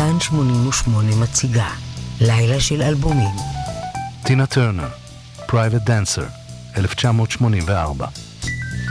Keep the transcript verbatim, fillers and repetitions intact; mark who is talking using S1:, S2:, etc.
S1: כאן שמונים ושמונה מציגה לילה של אלבומים.
S2: טינה טרנר, Private Dancer, אלף תשע מאות שמונים וארבע.